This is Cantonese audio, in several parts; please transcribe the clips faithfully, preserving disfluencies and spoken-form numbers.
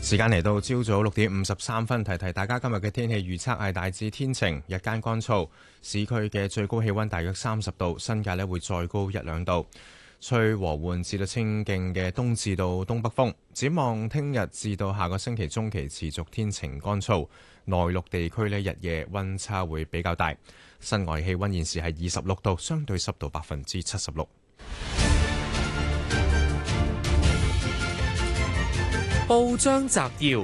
時間嚟到朝早六點五十三分，提提大家今日嘅天氣預測係大致天晴，日間乾燥，市區嘅最高氣溫大約三十度，新界呢會再高一兩度，吹和緩至到清勁嘅東至到東北風。展望聽日至到下個星期中期持續天晴乾燥，內陸地區呢日夜溫差會比較大。室外氣溫現時係二十六度，相對濕度百分之七十六。 報章摘要：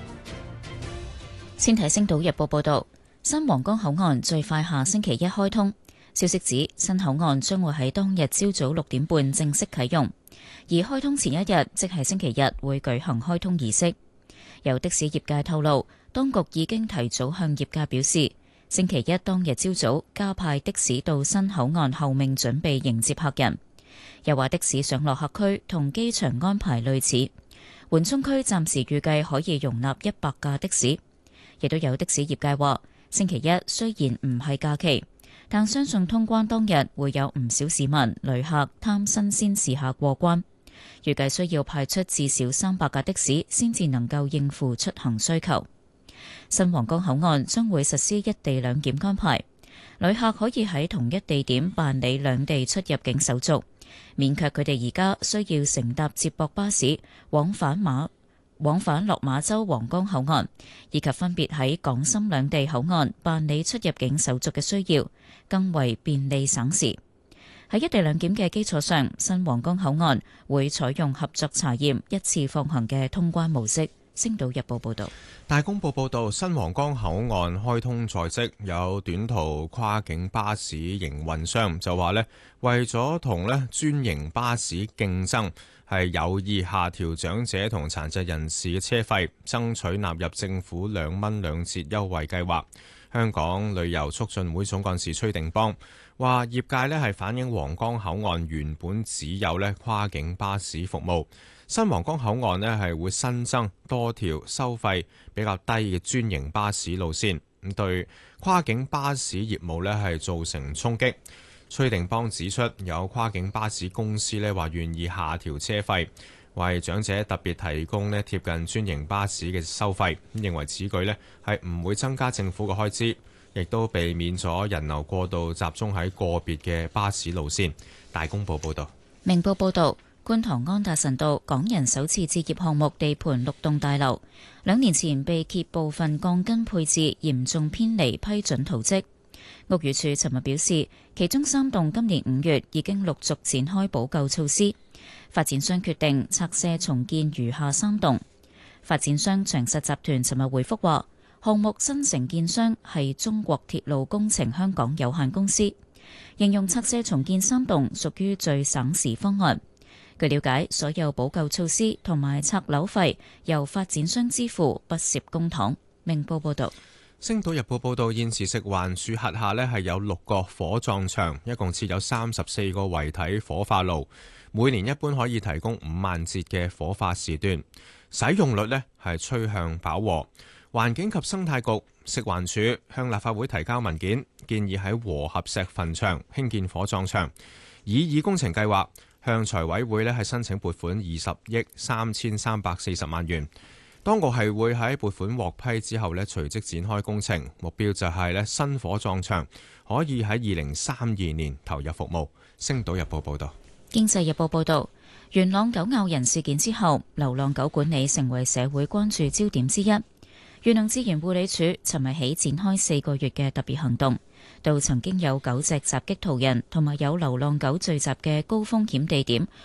先睇《星島日報》報道，新皇崗口岸最快下星期一開通。消息指，新口岸將會喺當日朝早六點半正式啟用，而開通前一日，即係星期日，會舉行開通儀式。有的士業界透露，當局已經提早向業界表示，星期一當日朝早加派的士到新口岸候命準備迎接客人。又話的士上落客區同機場安排類似。緩衝區暫時預計可以容納一百架的士，亦都有的士業界話，星期一雖然唔係假期，但相信通關當日會有唔少市民、旅客貪新鮮時下過關，預計需要派出至少三百架的士先至能夠應付出行需求。新皇崗口岸將會實施一地兩檢安排，旅客可以喺同一地點辦理兩地出入境手續，免卻佢哋而家需要乘搭接駁巴士往返馬往返落馬洲皇崗口岸，以及分別喺港深兩地口岸辦理出入境手續嘅需要，更為便利省時。喺一地兩檢嘅基礎上，新皇崗口岸會採用合作查驗一次放行嘅通關模式。星島日報報道。 大公報報道，新皇崗口岸開通在即，有短途跨境巴士營運商就話呢，為咗同呢專營巴士競爭，係有意下調長者同殘疾人士嘅車費，爭取納入政府兩蚊兩折優惠計劃。香港旅遊促進會總幹事崔定邦話，業界呢係反映皇崗口岸原本只有呢跨境巴士服務。新皇崗口岸呢係會新增多條收費比較低嘅專營巴士路線，咁對跨境巴士業務呢係造成衝擊。崔定邦指出，有跨境巴士公司呢話願意下調車費，為長者特別提供呢貼近專營巴士嘅收費，認為此舉呢係唔會增加政府嘅開支，亦都避免咗人流過度集中喺個別嘅巴士路線。大公報報道。 明報報道。觀塘安達臣道港人首次置業項目地盤六棟大樓，兩年前被揭部分鋼筋配置嚴重偏離批准圖則。屋宇署尋日表示，其中三棟今年五月已經陸續展開補救措施，發展商決定拆卸重建餘下三棟。發展商長實集團尋日回覆話，項目新承建商係中國鐵路工程香港有限公司，形容拆卸重建三棟屬於最省時方案。據了解，所有補救措施同埋拆樓費由發展商支付，不涉公帑。明報報道。 星島日報報道，現時食環署轄下呢係有六個火葬場，一共設有三十四個遺體火化爐，每年一般可以提供五萬節嘅火化時段，使用率呢係趨向飽和。環境及生態局、食環署向立法會提交文件，建議喺和合石墳場興建火葬場，以以工程計劃向財委會呢係申請撥款二十億三千三百四十萬元，當局係會喺撥款獲批之後呢隨即展開工程，目標就係呢新火葬場可以喺二零三二年投入服務。星島日報報道。 經濟日報報道，元朗狗咬人事件之後，流浪狗管理成為社會關注焦點之一。元朗自然護理署尋日起展開四個月嘅特別行動，到曾經有狗隻襲擊途人同埋有流浪狗聚集嘅高風險地點